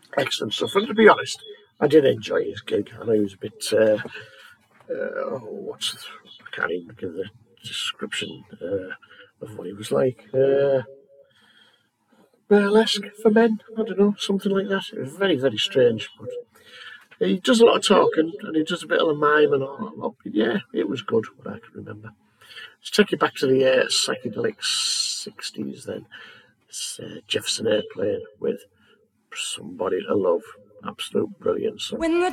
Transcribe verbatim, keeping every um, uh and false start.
excellent stuff. And to be honest, I did enjoy his gig. I know he was a bit. Uh, uh, oh, what's the, I can't even give the description uh, of what he was like. Uh, burlesque for men. I don't know, something like that. It was very, very strange, but he does a lot of talking and he does a bit of a mime and all that. But yeah, it was good, what I can remember. Let's take you back to the uh, psychedelic sixties then. It's uh, Jefferson Airplane with Somebody to Love. Absolute brilliance. When the